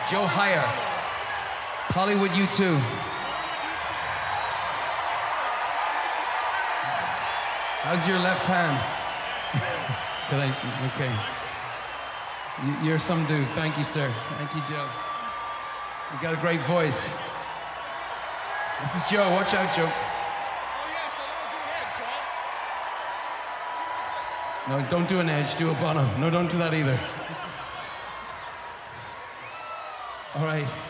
Joe Hire. Hollywood U2. How's your left hand? Okay. You're some dude. Thank you, sir. Thank you, Joe. You got a great voice. This is Joe. Watch out, Joe. No, don't do an Edge. Do a Bono. No, don't do that either. All right.